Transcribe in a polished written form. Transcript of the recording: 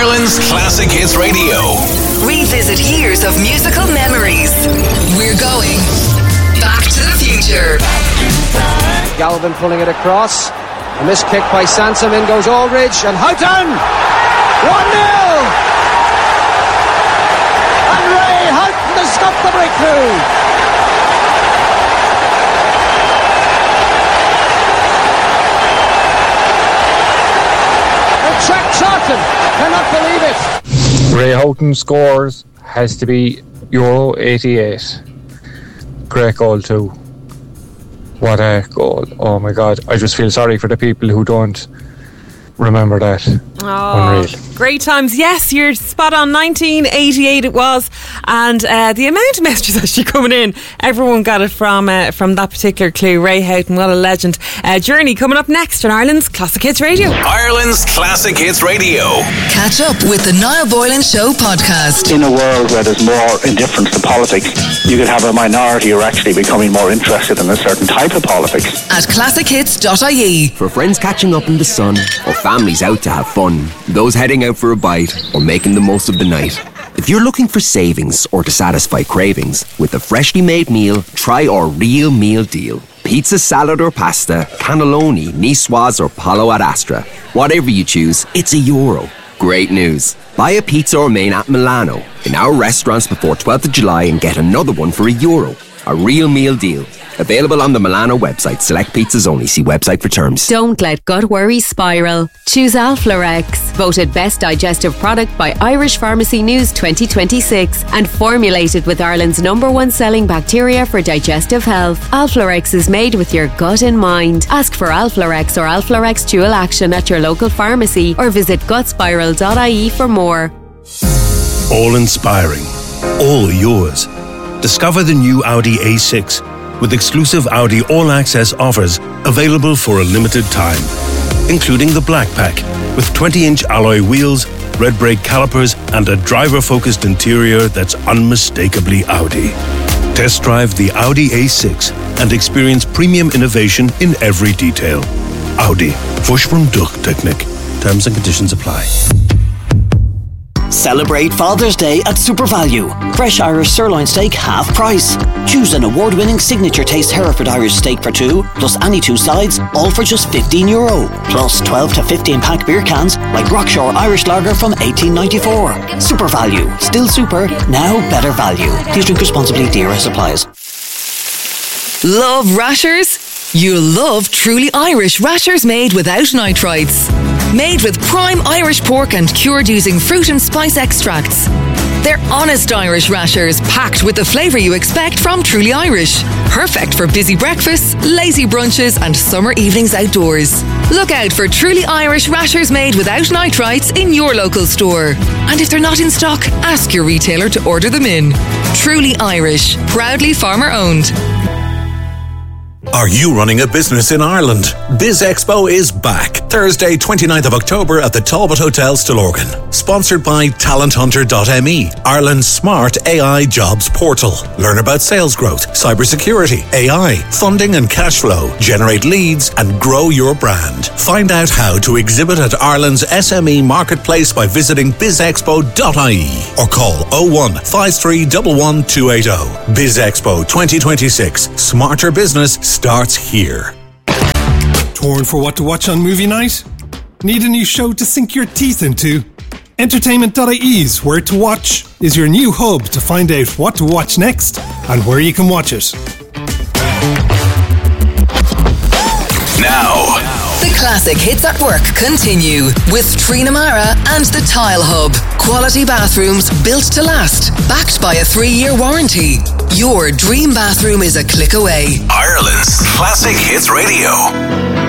Ireland's Classic Hits Radio. Revisit years of musical memories. We're going back to the future. Galvin pulling it across. A missed kick by Sansom. In goes Aldridge and Houghton. 1-0. And Ray Houghton has stopped the breakthrough. And Jack Charlton cannot believe it. Ray Houghton scores has to be Euro 88. Great goal too. What a goal. Oh my God. I just feel sorry for the people who don't remember that. Oh, unreal. Great times. Yes, you're spot on. 1988 it was. And the amount of messages actually coming in, everyone got it from that particular clue. Ray Houghton, what a legend. Journey coming up next on Ireland's Classic Hits Radio. Ireland's Classic Hits Radio. Catch up with the Niall Boylan Show podcast. In a world where there's more indifference to politics, you could have a minority who are actually becoming more interested in a certain type of politics. At classichits.ie. For friends catching up in the sun, or families out to have fun, those heading out for a bite, or making the most of the night. If you're looking for savings or to satisfy cravings, with a freshly made meal, try our real meal deal. Pizza, salad or pasta, cannelloni, niçoise or palo ad astra. Whatever you choose, it's €1. Great news. Buy a pizza or main at Milano in our restaurants before 12th of July and get another one for €1. A real meal deal. Available on the Milano website. Select pizzas only. See website for terms. Don't let gut worry spiral. Choose Alflorex. Voted best digestive product by Irish Pharmacy News 2026 and formulated with Ireland's #1 selling bacteria for digestive health. Alflorex is made with your gut in mind. Ask for Alflorex or Alflorex Dual Action at your local pharmacy or visit gutspiral.ie for more. All inspiring. All yours. Discover the new Audi A6 with exclusive Audi all-access offers available for a limited time, including the Black Pack with 20-inch alloy wheels, red brake calipers and a driver-focused interior that's unmistakably Audi. Test drive the Audi A6 and experience premium innovation in every detail. Audi. Vorsprung durch Technik. Terms and conditions apply. Celebrate Father's Day at SuperValue. Fresh Irish sirloin steak half price. Choose an award-winning signature taste Hereford Irish steak for two, plus any two sides, all for just €15. Plus 12 to 15 pack beer cans like Rockshore Irish Lager from 1894. SuperValue. Still super, now better value. Please drink responsibly. DRS applies. Love rashers? You'll love Truly Irish rashers made without nitrites. Made with prime Irish pork and cured using fruit and spice extracts. They're honest Irish rashers, packed with the flavour you expect from Truly Irish. Perfect for busy breakfasts, lazy brunches and summer evenings outdoors. Look out for Truly Irish rashers made without nitrites in your local store. And if they're not in stock, ask your retailer to order them in. Truly Irish, proudly farmer owned. Are you running a business in Ireland? Biz Expo is back Thursday 29th of October at the Talbot Hotel, Stillorgan. Sponsored by talenthunter.me, Ireland's smart AI jobs portal. Learn about sales growth, cybersecurity, AI, funding and cash flow, generate leads and grow your brand. Find out how to exhibit at Ireland's SME marketplace by visiting bizexpo.ie or call 01 5311 280. Biz Expo 2026. Smarter business starts here. Torn for what to watch on movie night? Need a new show to sink your teeth into? Entertainment.ie's Where to Watch is your new hub to find out what to watch next and where you can watch it. Now, the Classic Hits at Work continue with Trina Mara and the Tile Hub. Quality bathrooms built to last, backed by a 3-year warranty. Your dream bathroom is a click away. Ireland's Classic Hits Radio.